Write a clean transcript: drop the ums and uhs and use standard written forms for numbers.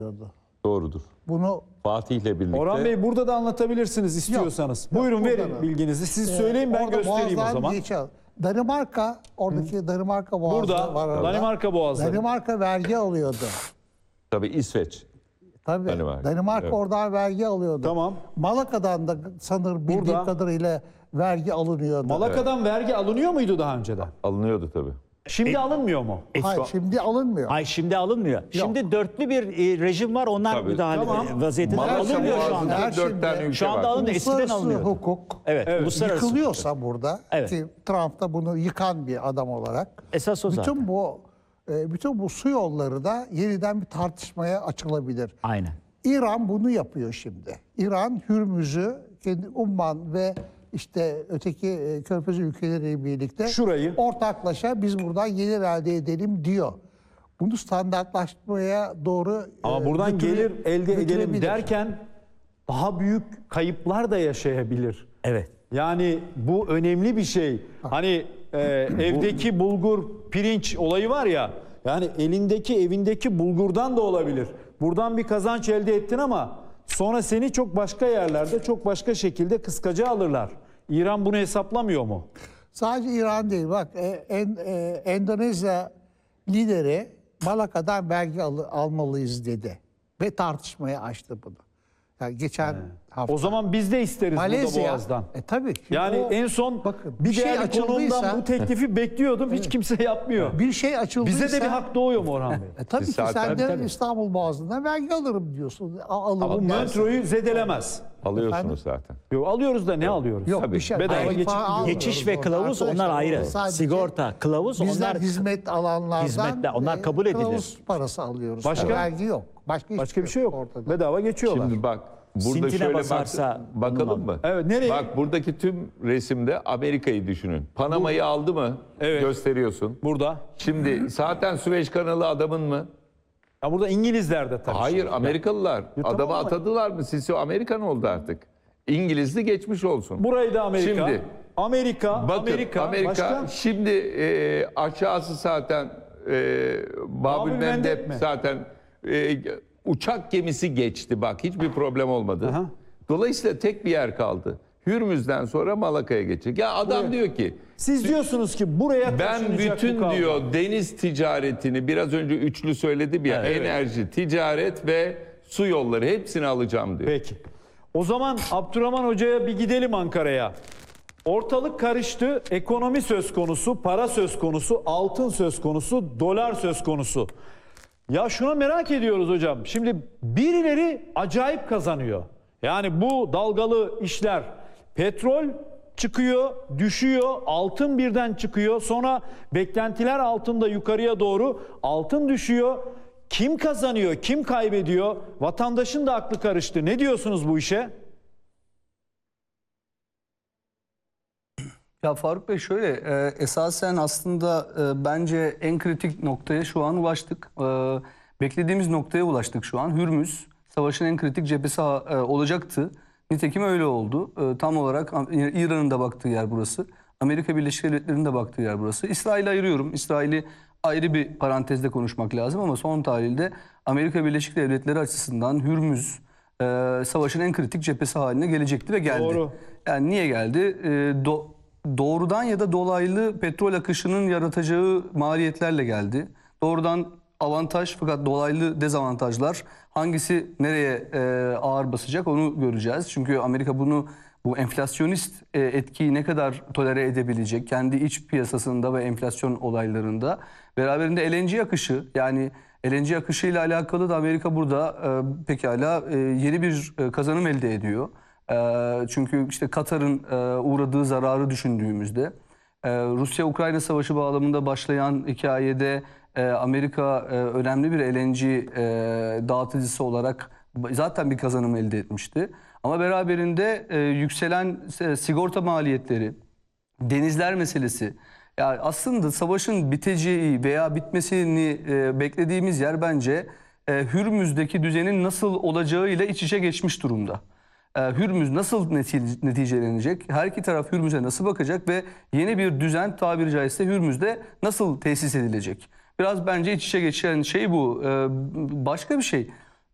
Doğrudur. Bunu Fatih'le birlikte. Orhan Bey burada da anlatabilirsiniz istiyorsanız. Yok, Buyurun burada verin da. bilginizi. Siz söyleyin ben orada göstereyim o boğazdan zaman. geçer. Danimarka, oradaki Danimarka boğazı Burada var orada. Danimarka boğazları. Danimarka vergi alıyordu. Tabii İsveç. Tabii. Danimarka, Danimarka evet. oradan vergi alıyordu. Tamam. Malaka'dan da sanırım bildiğim Burada. kadarıyla vergi alınıyordu. Malaka'dan vergi alınıyor muydu daha önceden? Alınıyordu tabii. Şimdi alınmıyor mu? Hayır, şimdi alınmıyor. Hayır, şimdi alınmıyor. Şimdi dörtlü bir rejim var. Onlar Tabii. müdahale Tamam. vaziyetinde. Malaka Alınmıyor şu Boğazı'nda anda. Her 4 tane şimdi- ülke Şu anda var. alınıyor. Eskiden Uluslararası alınıyordu. hukuk Evet, uluslararası yıkılıyorsa burada Evet. ki Trump da bunu yıkan bir adam olarak Esas o zaten. bütün bu su yolları da yeniden bir tartışmaya açılabilir. Aynen. İran bunu yapıyor şimdi. İran Hürmüz'ü kendi Umman ve işte öteki Körfez ülkeleriyle birlikte Şurayı. ortaklaşa biz buradan gelir elde edelim diyor. Bunu standartlaşmaya doğru Ama buradan gelir elde edelim götürebilir. derken daha büyük kayıplar da yaşayabilir. Evet. Yani bu önemli bir şey. Hani evdeki bulgur, pirinç olayı var ya. Yani evindeki bulgurdan da olabilir. Buradan bir kazanç elde ettin ama sonra seni çok başka yerlerde, çok başka şekilde kıskaca alırlar. İran bunu hesaplamıyor mu? Sadece İran değil. Bak Endonezya lideri Malaka'dan vergi almalıyız dedi. Ve tartışmaya açtı bunu. Yani geçen hafta. O zaman biz de isteriz burada Malezya. Boğaz'dan. Tabii. Yani o- en son bakın, bir şey değerli açıldıysa- konuğumdan bu teklifi bekliyordum. Hiç kimse yapmıyor. bir şey açıldıysa. Bize de bir hak doğuyor mu Orhan Bey? Tabii Siz ki zaten- sen de İstanbul Boğazı'ndan vergi alırım diyorsun. Ama Alırım dersin. metroyu zedelemez. Alıyorsunuz zaten. Yok, alıyoruz da ne alıyoruz? Yok Tabii. bir şey. Bedava Hayır, geçip falan gidiyor. almıyoruz Geçiş ve orada. kılavuz onlar Arkadaşlar, ayrı. orada sadece Sigorta, kılavuz bizden onlar hizmet alanlardan Hizmetle, onlar kabul edilir. kılavuz parası alıyoruz. Başka? Vergi yok. Başka bir şey yok. ortada. Bedava geçiyorlar. Şimdi bak burada Sintine şöyle basarsa bakalım bunun mı? Evet, nereye? Bak buradaki tüm resimde Amerika'yı düşünün. Panama'yı aldı mı? Evet. Gösteriyorsun. Burada. Şimdi zaten Süveyş kanalı adamın mı? Ya burada İngilizler de tabii. Hayır, Amerikalılar. tamam Adamı ama- atadılar mı? Sisi Amerikan oldu artık. İngilizli geçmiş olsun. Burayı da Amerika. Şimdi, Amerika, Bakın Amerika, başka? şimdi aşağısı zaten Babül Mendeb mi? zaten uçak gemisi geçti bak hiçbir problem olmadı. Aha. Dolayısıyla tek bir yer kaldı. Hürmüz'den sonra Malaka'ya geçecek. Ya adam Buraya. diyor ki Siz diyorsunuz ki buraya ben taşınacak bu bütün kavga. diyor deniz ticaretini biraz önce üçlü söyledim ya Evet. enerji, ticaret ve su yolları hepsini alacağım diyor. Peki. O zaman Abdurrahman Hoca'ya bir gidelim Ankara'ya. Ortalık karıştı. Ekonomi söz konusu, para söz konusu, altın söz konusu, dolar söz konusu. Ya şuna merak ediyoruz hocam. Şimdi birileri acayip kazanıyor. Yani bu dalgalı işler. Petrol çıkıyor, düşüyor, altın birden çıkıyor. Sonra beklentiler altında yukarıya doğru altın düşüyor. Kim kazanıyor, kim kaybediyor? Vatandaşın da aklı karıştı. Ne diyorsunuz bu işe? Ya Faruk Bey şöyle, esasen aslında bence en kritik noktaya şu an ulaştık. Beklediğimiz noktaya ulaştık şu an. Hürmüz, savaşın en kritik cephesi olacaktı. Nitekim öyle oldu. Tam olarak İran'ın da baktığı yer burası. Amerika Birleşik Devletleri'nin de baktığı yer burası. İsrail'i ayırıyorum. İsrail'i ayrı bir parantezde konuşmak lazım ama son tahlilde Amerika Birleşik Devletleri açısından Hürmüz savaşın en kritik cephesi haline gelecekti ve geldi. Doğru. Yani niye geldi? Doğrudan ya da dolaylı petrol akışının yaratacağı maliyetlerle geldi. Doğrudan avantaj fakat dolaylı dezavantajlar. Hangisi nereye ağır basacak onu göreceğiz. Çünkü Amerika bu enflasyonist etkiyi ne kadar tolere edebilecek kendi iç piyasasında ve enflasyon olaylarında. Beraberinde LNG akışı, yani LNG akışı ile alakalı da Amerika burada pekala yeni bir kazanım elde ediyor. Çünkü işte Katar'ın uğradığı zararı düşündüğümüzde Rusya-Ukrayna savaşı bağlamında başlayan hikayede Amerika önemli bir LNG dağıtıcısı olarak zaten bir kazanım elde etmişti. Ama beraberinde yükselen sigorta maliyetleri, denizler meselesi, yani aslında savaşın biteceği veya bitmesini beklediğimiz yer bence Hürmüz'deki düzenin nasıl olacağı ile iç içe geçmiş durumda. Hürmüz nasıl neticelenecek? Her iki taraf Hürmüz'e nasıl bakacak ve yeni bir düzen tabiri caizse Hürmüz'de nasıl tesis edilecek? Biraz bence iç içe geçen şey bu. Başka bir şey.